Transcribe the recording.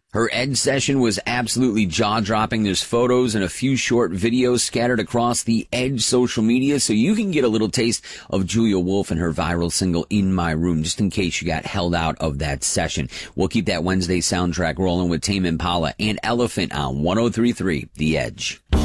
Her Edge session was absolutely jaw-dropping. There's photos and a few short videos scattered across the Edge social media, so you can get a little taste of Julia Wolf and her viral single, In My Room, just in case you got held out of that session. We'll keep that Wednesday soundtrack rolling with Tame Impala and Elephant on 103.3 The Edge.